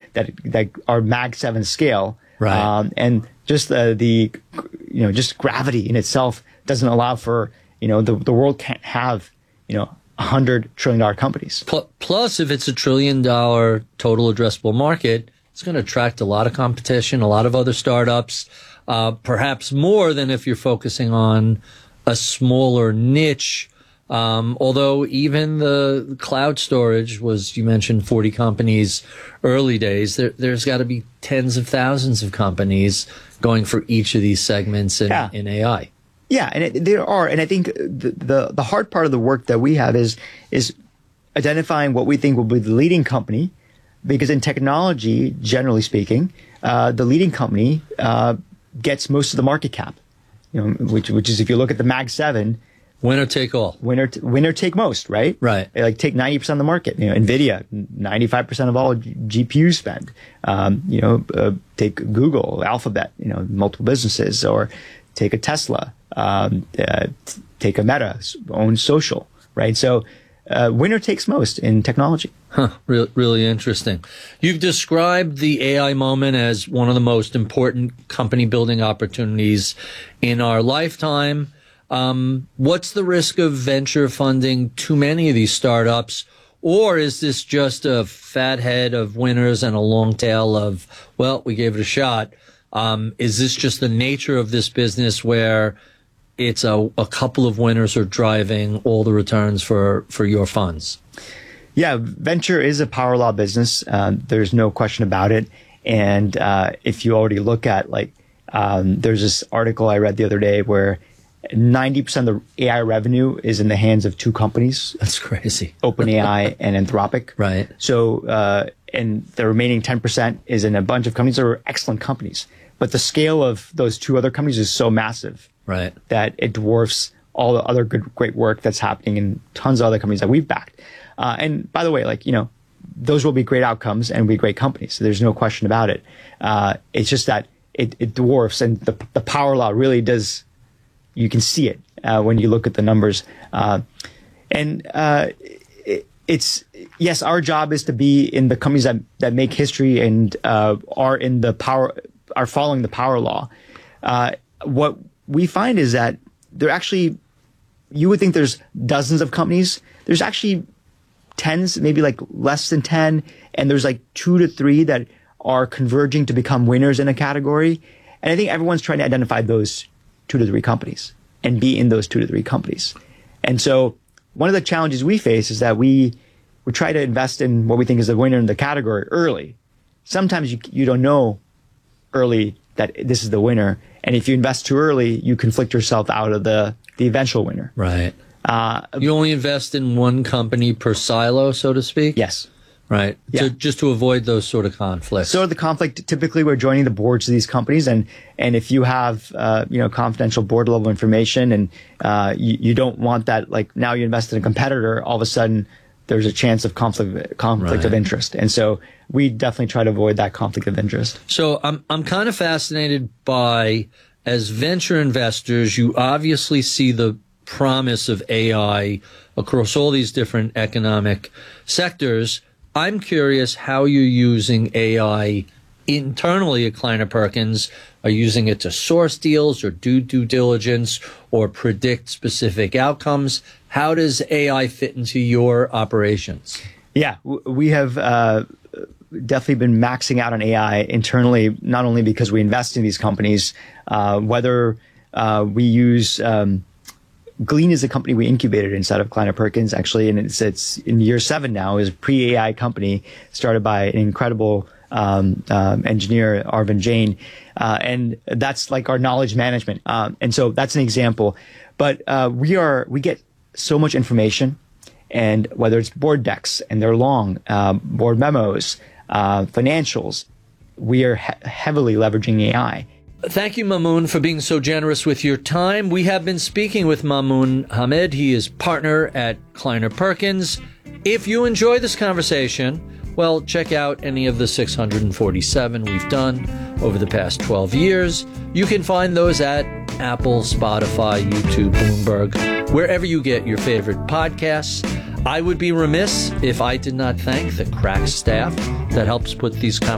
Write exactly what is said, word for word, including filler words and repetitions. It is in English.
that that are Mag seven scale. Right. Um, and just the, the, you know, just gravity in itself doesn't allow for, you know, the, the world can't have, you know, a hundred trillion dollar companies. Plus, if it's a trillion dollar total addressable market, it's going to attract a lot of competition, a lot of other startups, uh, perhaps more than if you're focusing on a smaller niche. Um, although even the cloud storage was, you mentioned forty companies early days, there, there's got to be tens of thousands of companies going for each of these segments in, yeah. in A I. Yeah, and it, there are, and I think the, the the hard part of the work that we have is is identifying what we think will be the leading company, because in technology, generally speaking, uh, the leading company uh, gets most of the market cap. You know, which which is, if you look at the Mag seven. Winner take all. Winner, t- winner take most, right? Right. They like take ninety percent of the market. You know, NVIDIA, ninety-five percent of all G- GPU spend. Um, you know, uh, take Google, Alphabet, you know, multiple businesses, or take a Tesla, um, uh, t- take a Meta, own social, right? So, uh, winner takes most in technology. Huh, really, really interesting. You've described the A I moment as one of the most important company building opportunities in our lifetime. Um, what's the risk of venture funding too many of these startups? Or is this just a fat head of winners and a long tail of, well, we gave it a shot? Um, is this just the nature of this business where it's a, a couple of winners are driving all the returns for, for your funds? Yeah, venture is a power law business. Um, there's no question about it. And uh, if you already look at, like, um, there's this article I read the other day where ninety percent of the A I revenue is in the hands of two companies. That's crazy. OpenAI and Anthropic. Right. So, uh, and the remaining ten percent is in a bunch of companies that are excellent companies. But the scale of those two other companies is so massive. Right. That it dwarfs all the other good, great work that's happening in tons of other companies that we've backed. Uh, and by the way, like, you know, those will be great outcomes and be great companies. So there's no question about it. Uh, it's just that it, it dwarfs, and the, the power law really does. You can see it uh, when you look at the numbers. Uh, and uh, it, it's, yes, our job is to be in the companies that, that make history and uh, are in the power, are following the power law. Uh, what we find is that there actually, you would think there's dozens of companies. There's actually tens, maybe like less than ten. And there's like two to three that are converging to become winners in a category. And I think everyone's trying to identify those two to three companies and be in those two to three companies. And so one of the challenges we face is that we, we try to invest in what we think is the winner in the category early. Sometimes you, you don't know early that this is the winner. And if you invest too early, you conflict yourself out of the, the eventual winner. Right. Uh, you only invest in one company per silo, so to speak? Yes. Right. Yeah. To, just to avoid those sort of conflicts. So the conflict, typically we're joining the boards of these companies, and, and if you have, uh, you know, confidential board level information, and, uh, you, you don't want that, like, now you invest in a competitor, all of a sudden there's a chance of conflict, conflict Right. of interest. And so we definitely try to avoid that conflict of interest. So I'm, I'm kind of fascinated by, as venture investors, you obviously see the promise of A I across all these different economic sectors. I'm curious how you're using A I internally at Kleiner Perkins. Are you using it to source deals or do due diligence or predict specific outcomes? How does A I fit into your operations? Yeah, we have uh, definitely been maxing out on A I internally, not only because we invest in these companies, uh, whether uh, we use um, Glean is a company we incubated inside of Kleiner Perkins, actually, and it's it's in year seven now. Is a pre-A I company started by an incredible um, um, engineer, Arvind Jain, uh, and that's like our knowledge management. Um, and so that's an example. But uh, we are we get so much information, and whether it's board decks and they're long, uh, board memos, uh, financials, we are he- heavily leveraging A I. Thank you, Mamoun, for being so generous with your time. We have been speaking with Mamoun Hamed. He is partner at Kleiner Perkins. If you enjoy this conversation, well, check out any of the six hundred forty-seven we've done over the past twelve years. You can find those at Apple, Spotify, YouTube, Bloomberg, wherever you get your favorite podcasts. I would be remiss if I did not thank the crack staff that helps put these conversations